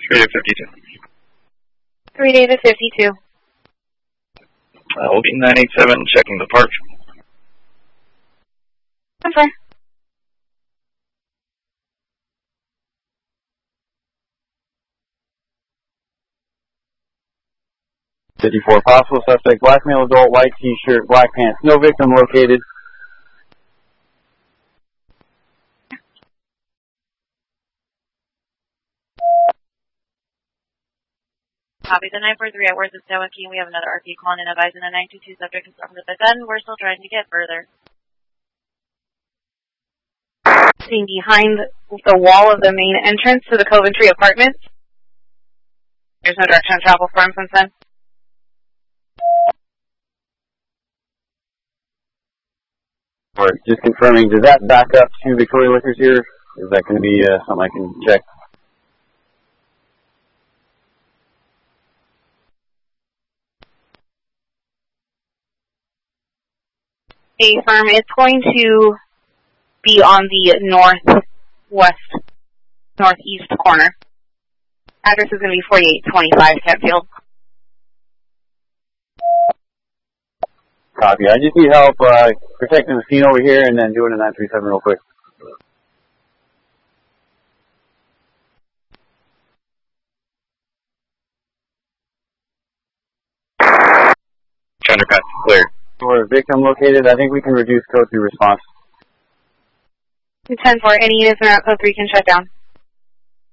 David 52. 3 David 52. We'll be 987 checking the park. Confirm. $54 possible suspect, black male adult, white t-shirt, black pants. No victim located. Copy the 943 at Words of Sawaki. We have another RP calling in advising a 922 subject is from the bed. We're still trying to get further. Seen behind the wall of the main entrance to the Coventry Apartments. There's no direction of travel for him since then. Or just confirming, does that back up to Victoria Liquors here? Is that going to be something I can check? A firm, it's going to be on the northeast corner. Address is going to be 4825 Kentfield. Copy. I just need help protecting the scene over here and then doing a 937 real quick. Underpass clear. For victim located, I think we can reduce code 3 response. 10-4, any units around code 3 can shut down.